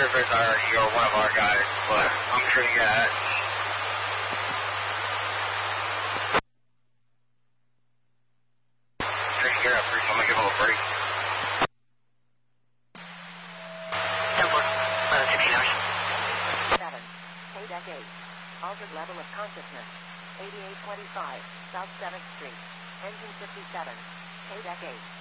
sure if it's you or one of our guys, but I'm sure you got it. Take care of it. I'm going to give him a break. 7, K-Deck 8. Altered level of consciousness. 8825, South 7th Street. Engine 57, K-Deck 8.